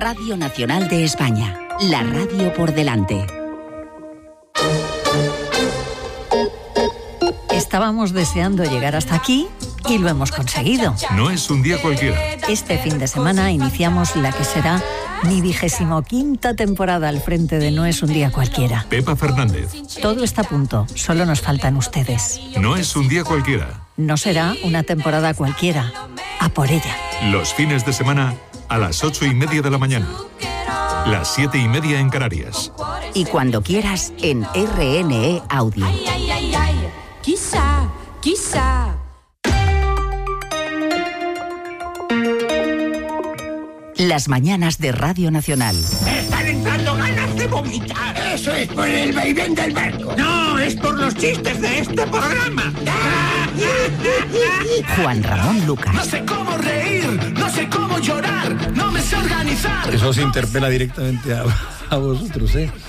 Radio Nacional de España, la radio por delante. Estábamos deseando llegar hasta aquí y lo hemos conseguido. No es un día cualquiera. Este fin de semana iniciamos la que será mi 25ª temporada al frente de No es un día cualquiera. Pepa Fernández. Todo está a punto, solo nos faltan ustedes. No es un día cualquiera. No será una temporada cualquiera. A por ella. Los fines de semana a las 8:30 de la mañana. Las 7:30 en Canarias. Y cuando quieras en RNE Audio. Quizá. Las mañanas de Radio Nacional. ¡Están entrando ganas de vomitar! ¡Eso es por el vaivén del barco! ¡No, es por los chistes de este programa! Juan Ramón Lucas. No sé cómo reír, no sé cómo llorar, no me sé organizar. Eso os interpela directamente a vosotros,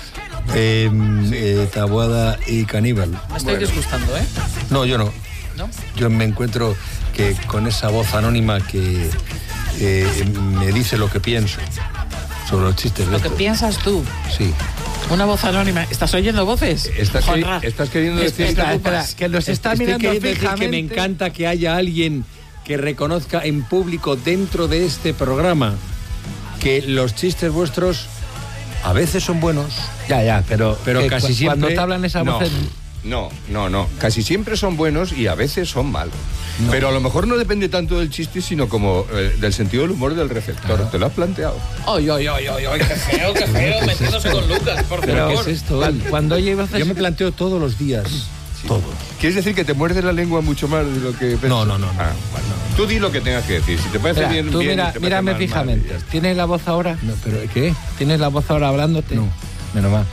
Taboada y Caníbal. Me estoy disgustando, ¿eh? No, yo no. ¿No? Yo me encuentro que con esa voz anónima que me dice lo que pienso sobre los chistes de Lo que estos. piensas tú. Sí. Una voz anónima. ¿Estás oyendo voces? Estás queriendo decir... Espera, que nos está mirando fijamente. Que me fijamente. encanta que haya alguien que reconozca en público dentro de este programa que los chistes vuestros a veces son buenos. Ya, pero casi siempre... Cuando te hablan esa voz... No. Casi siempre son buenos y a veces son malos. No. Pero a lo mejor no depende tanto del chiste, sino como del sentido del humor del receptor. ¿Te lo has planteado? ¡Ay, qué feo, metiéndose con Lucas, por ¿Pero favor! qué es esto? Cuando oye voces... Yo me planteo todos los días. Sí. Todo. ¿Quieres decir que te muerdes la lengua mucho más de lo que pensas? No. Bueno. Tú di lo que tengas que decir. Si te parece bien, tú bien, mira, si te parece mírame mal, fijamente. mal, ¿Tienes la voz ahora? No, ¿pero qué? ¿Tienes la voz ahora hablándote? No. Menos mal.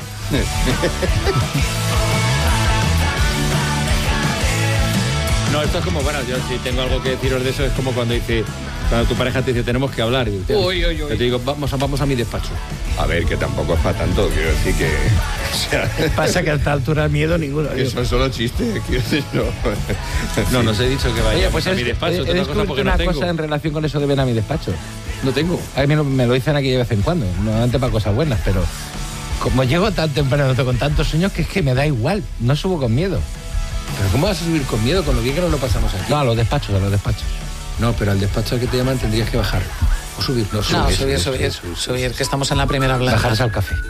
No, esto es como, bueno, yo si tengo algo que deciros de eso, es como cuando tu pareja te dice, tenemos que hablar. Y yo te digo, vamos a mi despacho. A ver, que tampoco es para tanto, quiero decir que... O sea, Pasa que a esta altura miedo ninguno. que son solo chistes, quiero decir, no. No, nos he dicho que vaya Oye, pues a mi despacho, otra cosa porque no tengo. cosa en relación con eso de ven a mi despacho. No tengo. A mí me lo dicen aquí de vez en cuando, normalmente para cosas buenas, pero como llego tan temprano con tantos sueños que es que me da igual, no subo con miedo. ¿Pero cómo vas a subir con miedo con lo bien que nos lo pasamos aquí? No, a los despachos. No, pero al despacho al que te llaman tendrías que bajar. O subir. No, Subir, que estamos en la primera planta. Bajarse al café.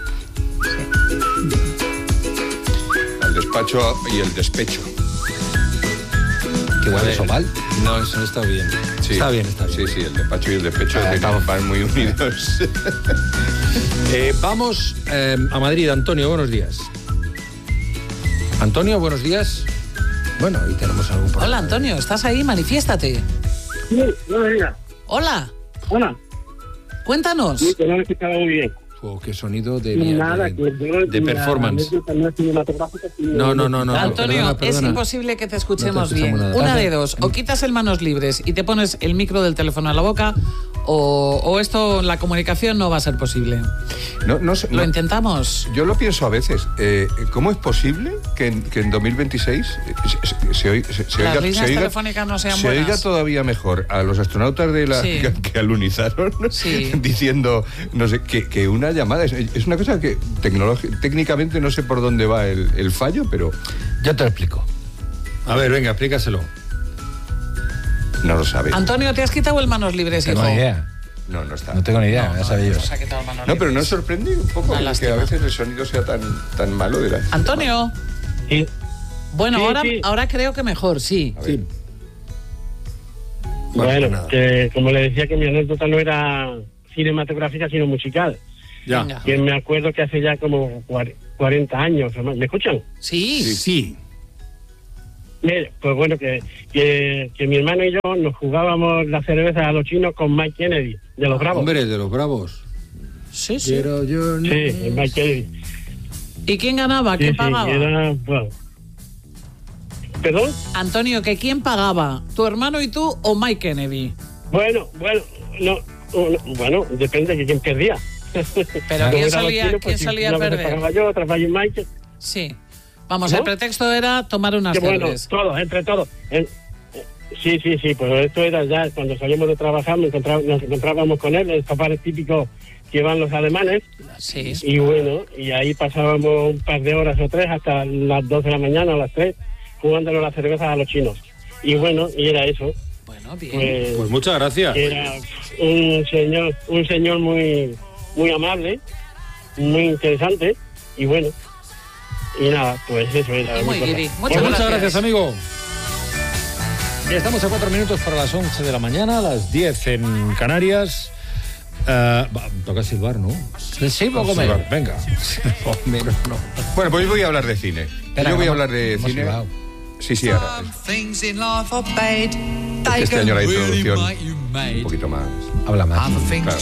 Al despacho y el despecho. Que igual eso mal. No, eso está bien. Sí. Está bien. Sí, el despacho y el despecho van muy unidos. Vamos a Madrid. Antonio, buenos días. Antonio, buenos días. Bueno, hoy tenemos algún problema. Hola, Antonio, ¿estás ahí? Manifiéstate. Sí, buenos días. Hola. Cuéntanos. Sí, que no me escuchaba muy bien. Oh, qué sonido de performance. No. Antonio, Perdona. es imposible que te escuchemos No te escuchamos bien. nada. Una de dos, o quitas el manos libres y te pones el micro del teléfono a la boca, o esto, la comunicación no va a ser posible. Lo intentamos. Yo lo pienso a veces. ¿Cómo es posible que en 2026 las líneas telefónicas no sean buenas? Se oiga todavía mejor a los astronautas que alunizaron diciendo, no sé, que una llamada es una cosa que técnicamente no sé por dónde va el fallo, pero... Yo te lo explico. A ver, venga, explícaselo. No lo sabe. Antonio, ¿te has quitado el manos libres, hijo? No tengo ni idea. No está. No tengo ni idea, ya sabía yo. No, pero nos sorprende un poco que a veces el sonido sea tan malo de la... Antonio. Sí. Bueno, Sí. ahora creo que mejor, sí. Sí. Bueno, que como le decía que mi anécdota no era cinematográfica, sino musical. Ya. Venga. Que me acuerdo que hace ya como 40 años. ¿Me escuchan? Sí. Mire, pues bueno, que mi hermano y yo nos jugábamos la cerveza a los chinos con Mike Kennedy, de los Bravos. Hombre, de los Bravos. Sí. Sí, Mike Kennedy. ¿Y quién ganaba? ¿Quién pagaba? Bueno. ¿Perdón? Antonio, ¿que quién pagaba? ¿Tu hermano y tú o Mike Kennedy? Bueno, depende de quién perdía. Pero ¿quién salía a perder? Pagaba yo, otra vez Mike. Sí. Vamos, el pretexto era tomar unas cervezas. Bueno, entre todos. Sí, pues esto era ya cuando salíamos de trabajar, nos encontrábamos con él, el sofá típico que van los alemanes. Sí. Y bueno, y ahí pasábamos un par de horas o 3 hasta las 2 de la mañana o las 3 jugándole las cervezas a los chinos. Y bueno, y era eso. Bueno, bien. Pues muchas gracias. Era un señor muy, muy amable, muy interesante, y bueno, y nada, pues eso era. Muchas gracias, amigo. Estamos a 4 minutos para las 11 de la mañana, las 10 en Canarias. Toca silbar, ¿no? Sí, poco menos. Venga. Menos, no. Bueno, pues yo voy a hablar de cine. Yo voy a hablar de cine. Sí, ahora. Este año la introducción un poquito más. Habla más. Claro.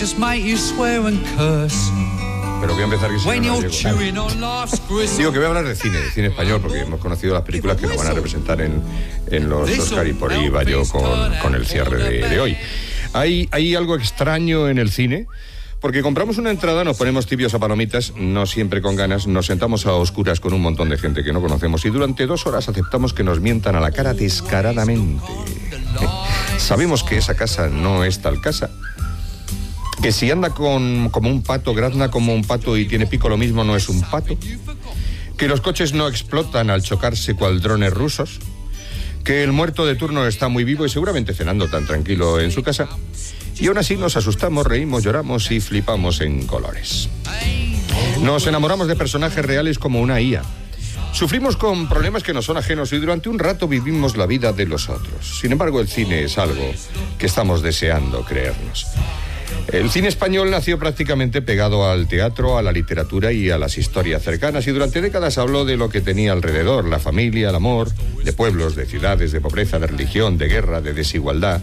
Pero voy a empezar que si no llego. Digo que voy a hablar de cine español, porque hemos conocido las películas que nos van a representar en los Oscar, y por ahí va yo con el cierre de hoy. Hay algo extraño en el cine, porque compramos una entrada, nos ponemos tibios a palomitas, no siempre con ganas, nos sentamos a oscuras con un montón de gente que no conocemos y durante 2 horas aceptamos que nos mientan a la cara descaradamente. Sabemos que esa casa no es tal casa, que si anda como un pato, grazna como un pato y tiene pico lo mismo, no es un pato, que los coches no explotan al chocarse cual drones rusos, que el muerto de turno está muy vivo y seguramente cenando tan tranquilo en su casa, y aún así nos asustamos, reímos, lloramos y flipamos en colores. Nos enamoramos de personajes reales como una IA. Sufrimos con problemas que nos son ajenos y durante un rato vivimos la vida de los otros. Sin embargo, el cine es algo que estamos deseando creernos. El cine español nació prácticamente pegado al teatro, a la literatura y a las historias cercanas, y durante décadas habló de lo que tenía alrededor: la familia, el amor, de pueblos, de ciudades, de pobreza, de religión, de guerra, de desigualdad.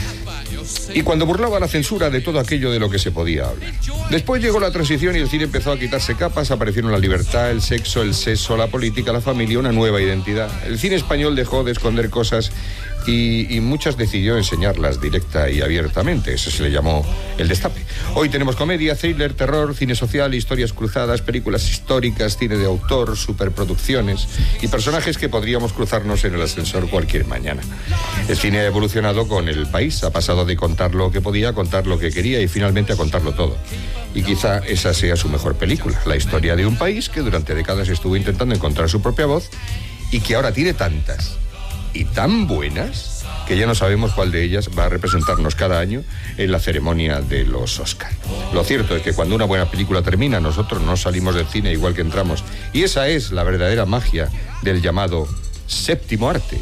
Y cuando burlaba la censura de todo aquello de lo que se podía hablar. Después llegó la transición y el cine empezó a quitarse capas, aparecieron la libertad, el sexo, el seso, la política, la familia, una nueva identidad. El cine español dejó de esconder cosas y muchas decidió enseñarlas directa y abiertamente. Eso se le llamó el destape. Hoy tenemos comedia, thriller, terror, cine social, historias cruzadas, películas históricas, cine de autor, superproducciones y personajes que podríamos cruzarnos en el ascensor cualquier mañana. El cine ha evolucionado con el país, ha pasado de contar lo que podía a contar lo que quería y finalmente a contarlo todo. Y quizá esa sea su mejor película, la historia de un país que durante décadas estuvo intentando encontrar su propia voz y que ahora tiene tantas y tan buenas que ya no sabemos cuál de ellas va a representarnos cada año en la ceremonia de los Oscar. Lo cierto es que cuando una buena película termina, nosotros no salimos del cine igual que entramos, y esa es la verdadera magia del llamado séptimo arte.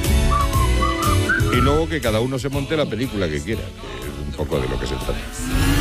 Y luego que cada uno se monte la película que quiera, que es un poco de lo que se trata.